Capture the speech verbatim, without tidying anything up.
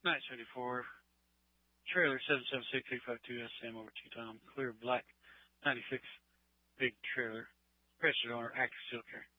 nine seventy-four. Trailer seven seven six eight five two S M over two Tom. Clear black ninety-six. Big trailer. Registered owner active still carry.